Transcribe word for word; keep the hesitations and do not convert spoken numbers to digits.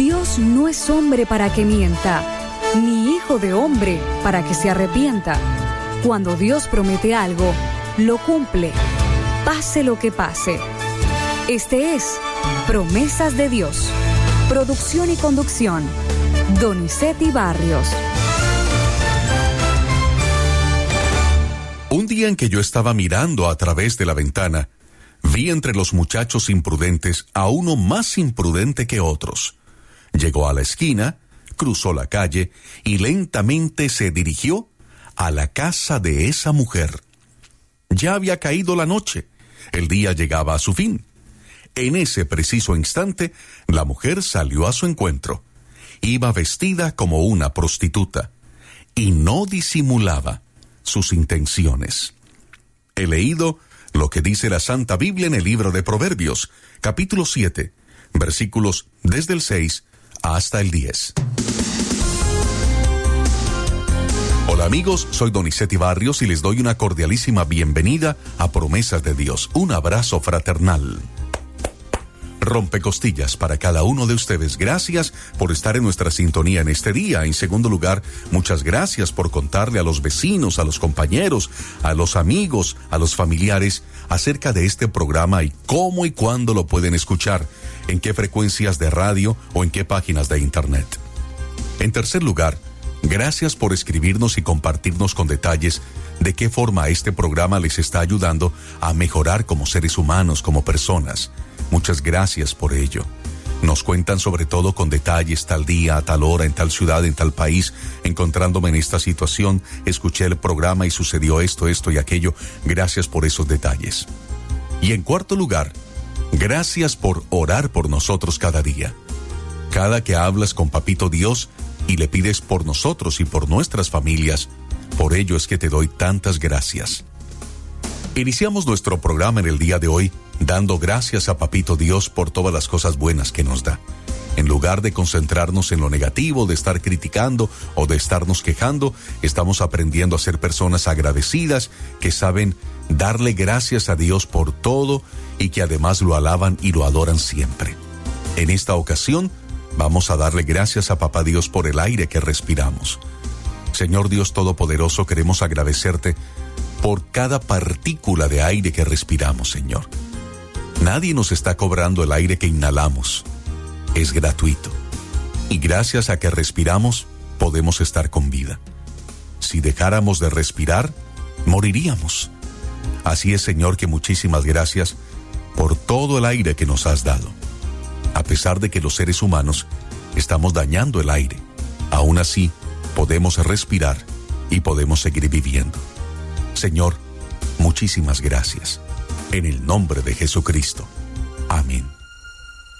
Dios no es hombre para que mienta, ni hijo de hombre para que se arrepienta. Cuando Dios promete algo, lo cumple, pase lo que pase. Este es Promesas de Dios. Producción y conducción, Donizetti Barrios. Un día en que yo estaba mirando a través de la ventana, vi entre los muchachos imprudentes a uno más imprudente que otros. Llegó a la esquina, cruzó la calle y lentamente se dirigió a la casa de esa mujer. Ya había caído la noche, el día llegaba a su fin. En ese preciso instante, la mujer salió a su encuentro. Iba vestida como una prostituta y no disimulaba sus intenciones. He leído lo que dice la Santa Biblia en el libro de Proverbios, capítulo siete, versículos desde el seis hasta el diez. Hola amigos, soy Donizetti Barrios y les doy una cordialísima bienvenida a Promesas de Dios. Un abrazo fraternal. Rompecostillas para cada uno de ustedes. Gracias por estar en nuestra sintonía en este día. En segundo lugar, muchas gracias por contarle a los vecinos, a los compañeros, a los amigos, a los familiares acerca de este programa y cómo y cuándo lo pueden escuchar, en qué frecuencias de radio o en qué páginas de internet. En tercer lugar, gracias por escribirnos y compartirnos con detalles de qué forma este programa les está ayudando a mejorar como seres humanos, como personas. Muchas gracias por ello. Nos cuentan sobre todo con detalles, tal día, a tal hora, en tal ciudad, en tal país, encontrándome en esta situación, escuché el programa y sucedió esto, esto y aquello. Gracias por esos detalles. Y en cuarto lugar, gracias por orar por nosotros cada día. Cada que hablas con Papito Dios y le pides por nosotros y por nuestras familias, por ello es que te doy tantas gracias. Iniciamos nuestro programa en el día de hoy dando gracias a Papito Dios por todas las cosas buenas que nos da. En lugar de concentrarnos en lo negativo, de estar criticando o de estarnos quejando, estamos aprendiendo a ser personas agradecidas que saben darle gracias a Dios por todo y que además lo alaban y lo adoran siempre. En esta ocasión, vamos a darle gracias a Papá Dios por el aire que respiramos. Señor Dios Todopoderoso, queremos agradecerte por cada partícula de aire que respiramos, Señor. Nadie nos está cobrando el aire que inhalamos. Es gratuito. Y gracias a que respiramos, podemos estar con vida. Si dejáramos de respirar, moriríamos. Así es, Señor, que muchísimas gracias por todo el aire que nos has dado. A pesar de que los seres humanos estamos dañando el aire, aún así podemos respirar y podemos seguir viviendo. Señor, muchísimas gracias. En el nombre de Jesucristo. Amén.